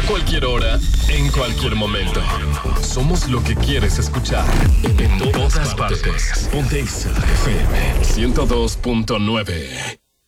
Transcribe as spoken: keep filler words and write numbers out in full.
cualquier hora, en cualquier momento. Somos lo que quieres escuchar. En, en todas partes. Ponte Exa F M ciento dos punto nueve.